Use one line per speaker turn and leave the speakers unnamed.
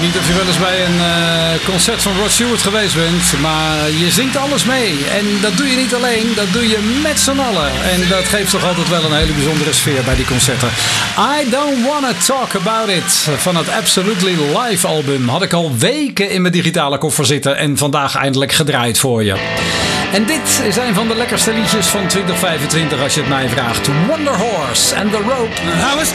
weet niet of je wel eens bij een concert van Rod Stewart geweest bent, maar je zingt alles mee. En dat doe je niet alleen, dat doe je met z'n allen. En dat geeft toch altijd wel een hele bijzondere sfeer bij die concerten. I Don't Wanna Talk About It van het Absolutely Live album had ik al weken in mijn digitale koffer zitten en vandaag eindelijk gedraaid voor je. En dit is een van de lekkerste liedjes van 2025 als je het mij vraagt. Wonder Horse and the Rope.